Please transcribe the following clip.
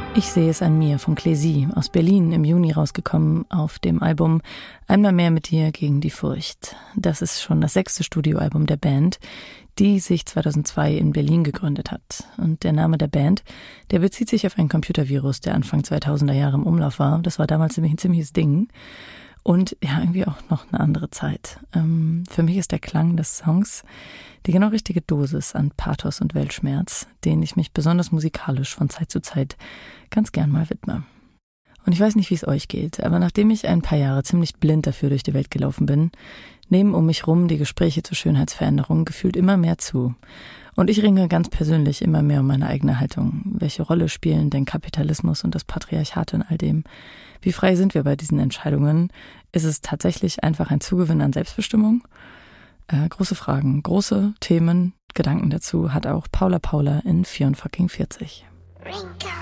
Ich sehe es an mir von Clézy aus Berlin im Juni rausgekommen auf dem Album Einmal mehr mit dir gegen die Furcht. Das ist schon das 6. Studioalbum der Band, die sich 2002 in Berlin gegründet hat. Und der Name der Band, der bezieht sich auf einen Computervirus, der Anfang 2000er Jahre im Umlauf war. Das war damals nämlich ein ziemliches Ding. Und ja, irgendwie auch noch eine andere Zeit. Für mich ist der Klang des Songs die genau richtige Dosis an Pathos und Weltschmerz, denen ich mich besonders musikalisch von Zeit zu Zeit ganz gern mal widme. Und ich weiß nicht, wie es euch geht, aber nachdem ich ein paar Jahre ziemlich blind dafür durch die Welt gelaufen bin, nehmen um mich rum die Gespräche zur Schönheitsveränderung gefühlt immer mehr zu. Und ich ringe ganz persönlich immer mehr um meine eigene Haltung. Welche Rolle spielen denn Kapitalismus und das Patriarchat in all dem? Wie frei sind wir bei diesen Entscheidungen? Ist es tatsächlich einfach ein Zugewinn an Selbstbestimmung? Große Fragen, große Themen, Gedanken dazu hat auch Paula in 44.